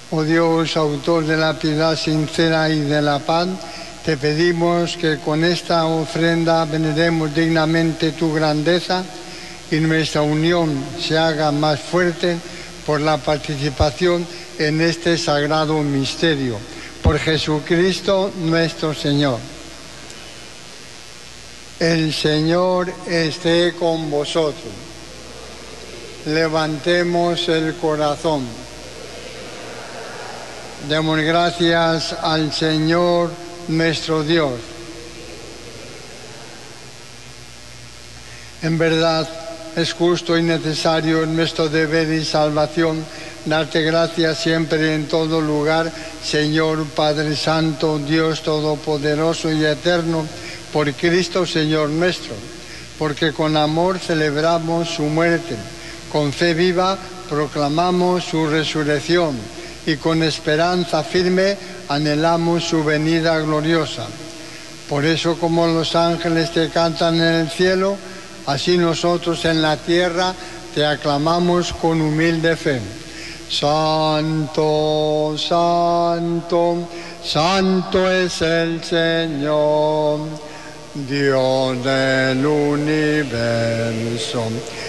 Oh Dios, autor de la piedad sincera y de la paz, te pedimos que con esta ofrenda veneremos dignamente tu grandeza y nuestra unión se haga más fuerte por la participación en este sagrado misterio. Por Jesucristo nuestro Señor. El Señor esté con vosotros. Levantemos el corazón. Demos gracias al Señor nuestro Dios. En verdad, es justo y necesario en nuestro deber y salvación darte gracias siempre y en todo lugar, Señor Padre Santo, Dios Todopoderoso y Eterno, por Cristo Señor nuestro, porque con amor celebramos su muerte, con fe viva proclamamos su resurrección y con esperanza firme anhelamos su venida gloriosa. Por eso, como los ángeles te cantan en el cielo, así nosotros en la tierra te aclamamos con humilde fe. Santo, santo, santo es el Señor, Dios del universo.